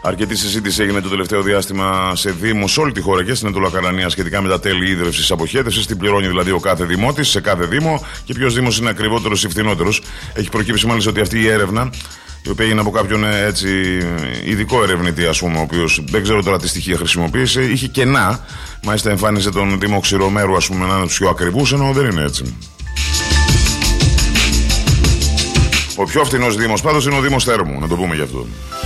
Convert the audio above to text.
Αρκετή συζήτηση έγινε το τελευταίο διάστημα σε Δήμο σε όλη τη χώρα και στην Ανατολοκαρανία σχετικά με τα τέλη ίδρυυσης αποχέτευσης. Τι πληρώνει δηλαδή ο κάθε δημότης σε κάθε Δήμο και ποιος Δήμος είναι ακριβότερος ή φθηνότερος. Έχει προκύψει μάλιστα ότι αυτή η έρευνα, η οποία είναι από κάποιον έτσι ειδικό ερευνητή, ας πούμε, ο οποίος δεν ξέρω τώρα τι στοιχεία χρησιμοποίησε, είχε κενά. Μάλιστα εμφάνιζε τον Δήμο Ξηρομέρου, ας πούμε, να είναι τους πιο ακριβούς, ενώ δεν είναι έτσι. Ο πιο φθηνός Δήμος πάντως είναι ο Δήμος Θέρμου, να το πούμε γι' αυτό.